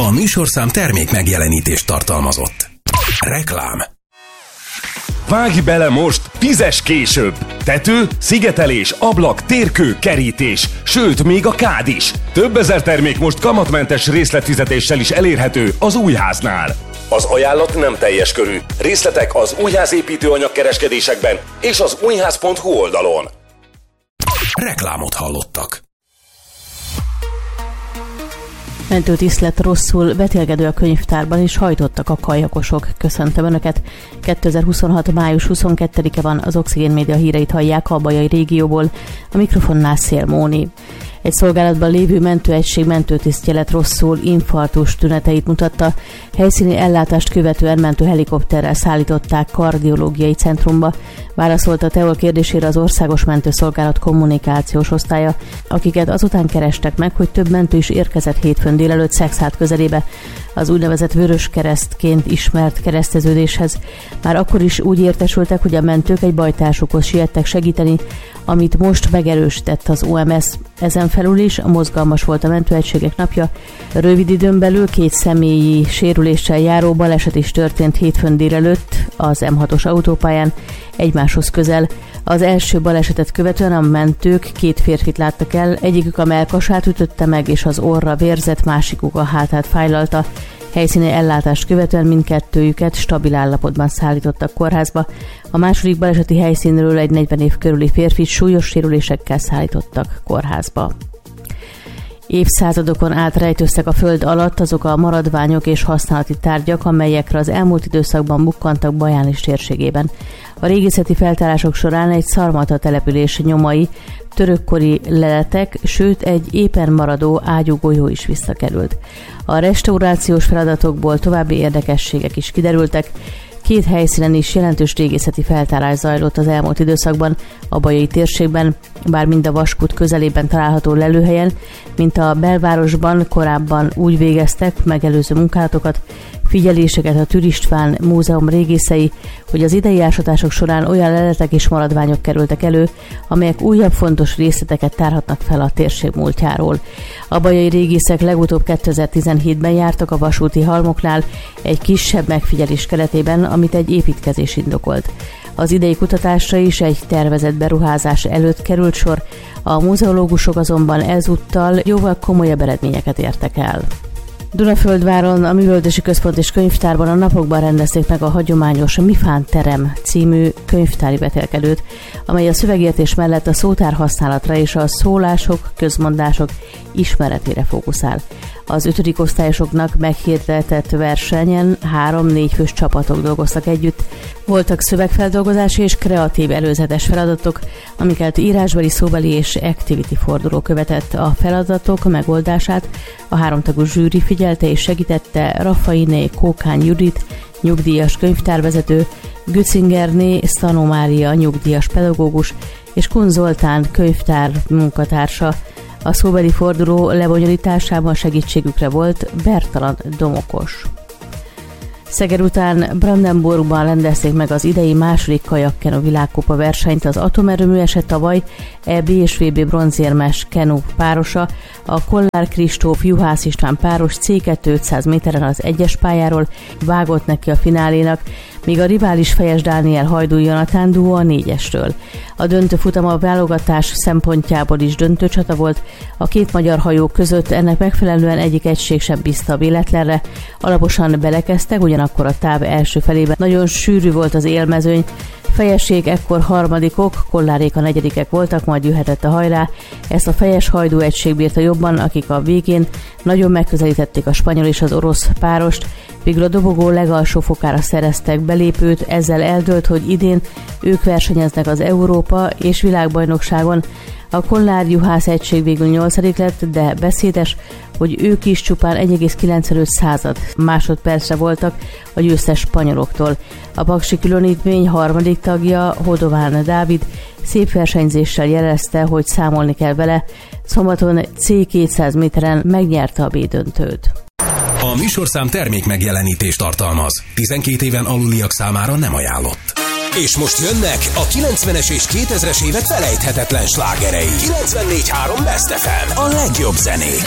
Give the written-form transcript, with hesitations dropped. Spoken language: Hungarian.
A műsorszám termék megjelenítést tartalmazott. Reklám. Vágj bele most, fizes később! Tető, szigetelés, ablak, térkő, kerítés, sőt, még a kád is. Több ezer termék most kamatmentes részletfizetéssel is elérhető az Újháznál. Az ajánlat nem teljes körű. Részletek az újházépítőanyag kereskedésekben és az újház.hu oldalon. Reklámot hallottak. Mentőtisztlet rosszul, betélgedő a könyvtárban, és hajtottak a kajakosok. Köszöntöm Önöket! 2026. május 22-e van, az Oxigén Média híreit hallják a bajai régióból, a mikrofonnál Szél Móni. Egy szolgálatban lévő mentőegység mentőtisztje lett rosszul, infarktus tüneteit mutatta. Helyszíni ellátást követően mentőhelikopterrel szállították kardiológiai centrumba. Válaszolt a TEOL kérdésére az Országos Mentőszolgálat kommunikációs osztálya, akiket azután kerestek meg, hogy több mentő is érkezett hétfőn délelőtt Szekszárd közelébe az úgynevezett Vöröskeresztként ismert kereszteződéshez. Már akkor is úgy értesültek, hogy a mentők egy bajtársukhoz siettek segíteni, amit most megerősített az OMS. Ezen felül is mozgalmas volt a mentőegységek napja. Rövid időn belül 2 személyi sérüléssel járó baleset is történt hétfőn délelőtt az M6-os autópályán, egymáshoz közel. Az első balesetet követően a mentők 2 férfit láttak el, egyikük a mellkasát ütötte meg, és az orra vérzett, másikuk a hátát fájlalta. Helyszíni ellátást követően mindkettőjüket stabil állapotban szállítottak kórházba. A második baleseti helyszínről egy 40 év körüli férfit súlyos sérülésekkel szállítottak kórházba. Évszázadokon át rejtőztek a föld alatt azok a maradványok és használati tárgyak, amelyekre az elmúlt időszakban bukkantak Bajánis térségében. A régészeti feltárások során egy szarmata település nyomai, törökkori leletek, sőt egy éppen maradó ágyúgolyó is visszakerült. A restaurációs feladatokból további érdekességek is kiderültek. 2 helyszínen is jelentős régészeti feltárás zajlott az elmúlt időszakban a bajai térségben, bár mind a Vaskút közelében található lelőhelyen, mint a belvárosban korábban úgy végeztek megelőző munkálatokat, figyeléseket a Türr István Múzeum régészei, hogy az idei ásatások során olyan leletek és maradványok kerültek elő, amelyek újabb fontos részleteket tárhatnak fel a térség múltjáról. A bajai régészek legutóbb 2017-ben jártak a vasúti halmoknál egy kisebb megfigyelés keretében, amit egy építkezés indokolt. Az idei kutatásra is egy tervezett beruházás előtt került sor, a muzeológusok azonban ezúttal jóval komolyabb eredményeket értek el. Dunaföldváron a Művelődési Központ és Könyvtárban a napokban rendezték meg a hagyományos Mifán terem című könyvtári vetélkedőt, amely a szövegértés mellett a szótár használatra és a szólások, közmondások ismeretére fókuszál. Az 5. osztályosoknak meghirdetett versenyen 3-4 fős csapatok dolgoztak együtt. Voltak szövegfeldolgozási és kreatív előzetes feladatok, amiket írásbeli, szóbeli és activity forduló követett. A feladatok megoldását a 3 tagú zsűri figyelte és segítette: Raffainé Kókány Judit, nyugdíjas könyvtárvezető, Gützingerné Szanó Mária, nyugdíjas pedagógus, és Kun Zoltán könyvtár munkatársa. A szóbeli forduló lebonyolításában segítségükre volt Bertalan Domokos. Szeger után Brandenburgban rendezték meg az idei második kajakkenu világkupa versenyt. Az atomerőmű esett tavaly EB és VB bronzérmes kenu párosa, a Kollár Kristóf Juhász István páros C2 500 méteren az 1-es pályáról vágott neki a finálénak, míg a rivális Fejes Dániel Hajdú Jonatán duó a 4-esről. A döntő futam a válogatás szempontjából is döntő csata volt. A 2 magyar hajó között ennek megfelelően egyik egység sem bízta a véletlenre. Alaposan belekezdtek, ugyanakkor a táv első felében nagyon sűrű volt az élmezőny. Fejesék ekkor harmadikok, Kollárék a 4-ek voltak, majd jöhetett a hajrá. Ezt a Fejes Hajdú egység bírta jobban, akik a végén nagyon megközelítették a spanyol és az orosz párost. Végül a dobogó legalsó fokára szereztek belépőt, ezzel eldőlt, hogy idén ők versenyeznek az Európa és világbajnokságon. A Kollár Juhász egység végül 8. lett, de beszédes, hogy ők is csupán 1,95 másodpercre voltak a győztes spanyoloktól. A paksi különítmény 3. tagja, Hodován Dávid szép versenyzéssel jelezte, hogy számolni kell vele. Szombaton C200 méteren megnyerte a B-döntőt. A műsorszám termék megjelenítést tartalmaz. 12 éven aluliak számára nem ajánlott. És most jönnek a 90-es és 2000-es évek felejthetetlen slágerei. 94.3 Best FM. A legjobb zenék.